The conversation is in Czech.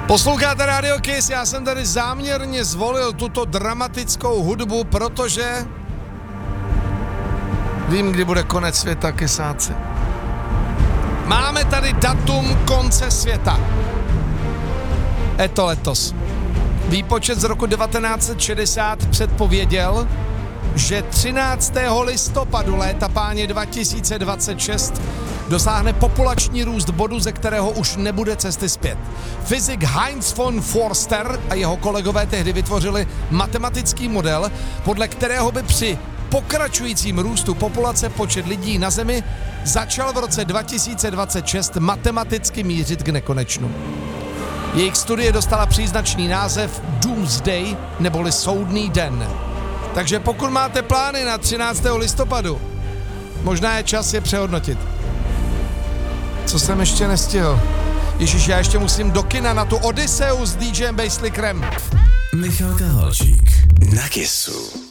Posloucháte Radio Kiss, já jsem tady záměrně zvolil tuto dramatickou hudbu, protože vím, kdy bude konec světa, Kissáci. Máme tady datum konce světa. Je to letos. Výpočet z roku 1960 předpověděl, že 13. listopadu léta páně 2026 dosáhne populační růst bodu, ze kterého už nebude cesty zpět. Fyzik Heinz von Forster a jeho kolegové tehdy vytvořili matematický model, podle kterého by při pokračujícím růstu populace počet lidí na Zemi začal v roce 2026 matematicky mířit k nekonečnu. Jejich studie dostala příznačný název Doomsday, neboli soudný den. Takže pokud máte plány na 13. listopadu, možná je čas je přehodnotit. Co jsem ještě nestihl? Ježíš, já ještě musím do kina na tu Odyseu s DJem Basslickerem. Michal Kahalčík na Kissu.